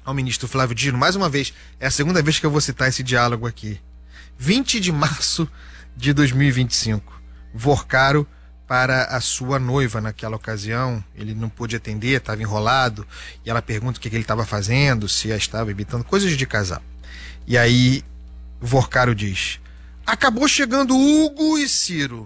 ao ministro Flávio Dino, mais uma vez, é a segunda vez que eu vou citar esse diálogo aqui. 20 de março de 2025, Vorcaro para a sua noiva naquela ocasião, ele não pôde atender, estava enrolado, e ela pergunta o que ele estava fazendo, se a estava evitando, coisas de casal. E aí, Vorcaro diz, acabou chegando Hugo e Ciro,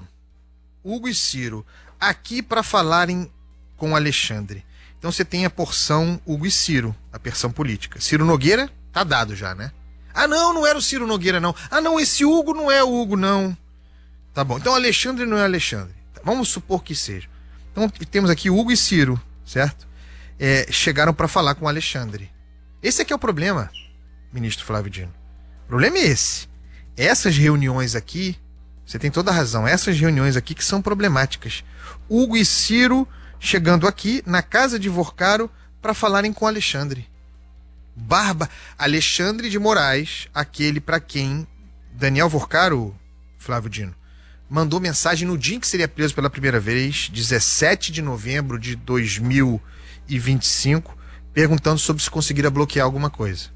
aqui para falarem com Alexandre. Então você tem a porção Hugo e Ciro, a porção política. Ciro Nogueira, tá dado já, né? Ah, não era o Ciro Nogueira, não. Ah, não, esse Hugo não é o Hugo, não. Tá bom, então Alexandre não é Alexandre. Vamos supor que seja. Então temos aqui Hugo e Ciro, certo? Chegaram para falar com Alexandre. Esse aqui é o problema, ministro Flávio Dino. O problema é esse. Essas reuniões aqui, você tem toda a razão, essas reuniões aqui que são problemáticas. Hugo e Ciro chegando aqui na casa de Vorcaro para falarem com Alexandre. Alexandre de Moraes, aquele para quem Daniel Vorcaro, Flávio Dino, mandou mensagem no dia em que seria preso pela primeira vez, 17 de novembro de 2025, perguntando sobre se conseguiria bloquear alguma coisa.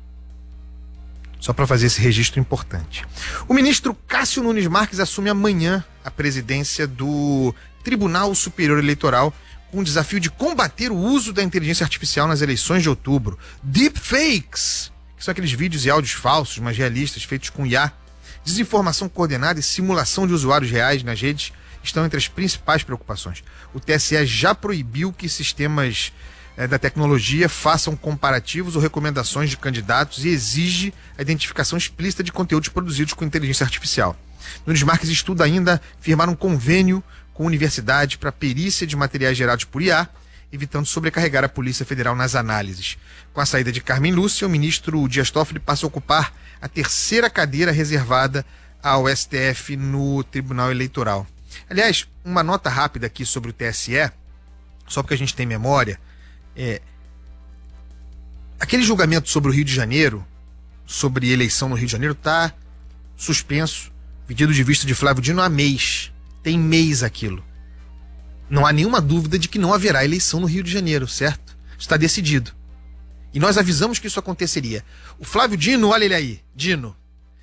Só para fazer esse registro importante. O ministro Cássio Nunes Marques assume amanhã a presidência do Tribunal Superior Eleitoral, com o desafio de combater o uso da inteligência artificial nas eleições de outubro. Deepfakes, que são aqueles vídeos e áudios falsos, mas realistas, feitos com IA. Desinformação coordenada e simulação de usuários reais nas redes estão entre as principais preocupações. O TSE já proibiu que sistemas da tecnologia façam comparativos ou recomendações de candidatos e exige a identificação explícita de conteúdos produzidos com inteligência artificial. Nunes Marques estuda ainda firmar um convênio com universidades para perícia de materiais gerados por IA, evitando sobrecarregar a Polícia Federal nas análises. Com a saída de Carmen Lúcia, o ministro Dias Toffoli passa a ocupar a terceira cadeira reservada ao STF no Tribunal Eleitoral. Aliás, uma nota rápida aqui sobre o TSE, só porque a gente tem memória, aquele julgamento sobre o Rio de Janeiro, sobre eleição no Rio de Janeiro, está suspenso, pedido de vista de Flávio Dino há mês. Tem mês aquilo. Não há nenhuma dúvida de que não haverá eleição no Rio de Janeiro, certo? Isso está decidido. E nós avisamos que isso aconteceria. O Flávio Dino, olha ele aí, Dino,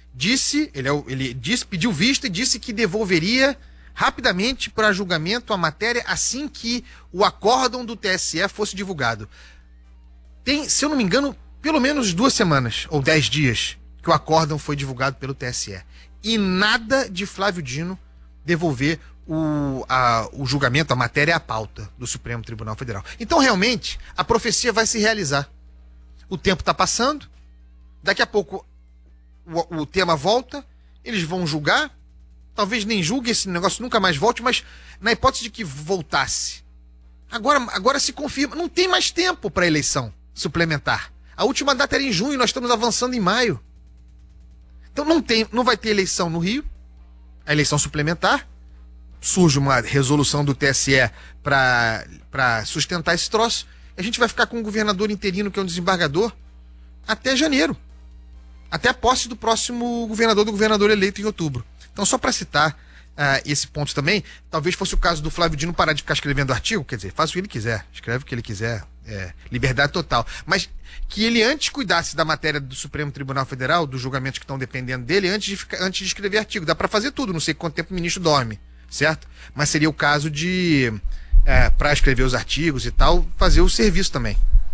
pediu vista e disse que devolveria rapidamente para julgamento a matéria assim que o acórdão do TSE fosse divulgado. Tem, se eu não me engano, pelo menos 2 semanas ou 10 dias que o acórdão foi divulgado pelo TSE. E nada de Flávio Dino devolver o julgamento, a matéria, a pauta do Supremo Tribunal Federal. Então, realmente, a profecia vai se realizar. O tempo está passando, daqui a pouco o tema volta, eles vão julgar, talvez nem julgue, esse negócio nunca mais volte, mas na hipótese de que voltasse, agora se confirma, não tem mais tempo para eleição suplementar. A última data era em junho, nós estamos avançando em maio. Então não vai ter eleição no Rio, a eleição suplementar, surge uma resolução do TSE para sustentar esse troço, e a gente vai ficar com um governador interino, que é um desembargador, até janeiro. Até a posse do próximo governador eleito em outubro. Então, só para citar esse ponto também, talvez fosse o caso do Flávio Dino parar de ficar escrevendo artigo, quer dizer, faz o que ele quiser, escreve o que ele quiser, liberdade total. Mas que ele antes cuidasse da matéria do Supremo Tribunal Federal, dos julgamentos que estão dependendo dele, antes de escrever artigo. Dá para fazer tudo, não sei quanto tempo o ministro dorme, certo? Mas seria o caso de, para escrever os artigos e tal, fazer o serviço também.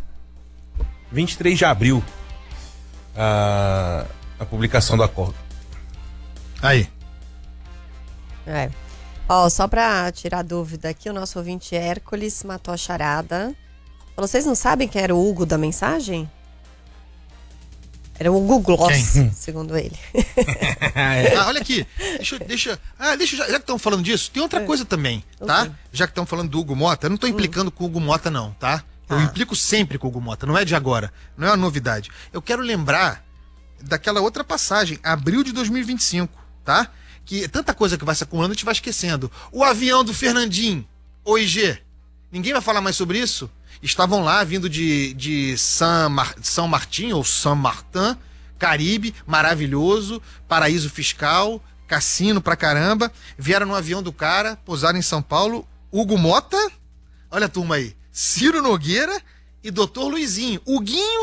23 de abril, a publicação do acordo. Aí. Só pra tirar dúvida aqui, o nosso ouvinte Hércules matou a charada. Falou, vocês não sabem quem era o Hugo da mensagem? Era o Hugo Gloss, segundo ele. Olha aqui, deixa já que estão falando disso, tem outra coisa também, tá? Okay. Já que estão falando do Hugo Mota, eu não tô implicando com o Hugo Mota não, tá? Eu implico sempre com o Hugo Mota, não é de agora, não é uma novidade. Eu quero lembrar daquela outra passagem, abril de 2025, tá? Que tanta coisa que vai se acumulando, a gente vai esquecendo. O avião do Fernandinho, OIG, ninguém vai falar mais sobre isso? Estavam lá, vindo de São Martin, ou São Martin, Caribe, maravilhoso, paraíso fiscal, cassino pra caramba, vieram no avião do cara, pousaram em São Paulo, Hugo Mota, olha a turma aí, Ciro Nogueira e Dr. Luizinho, Huguinho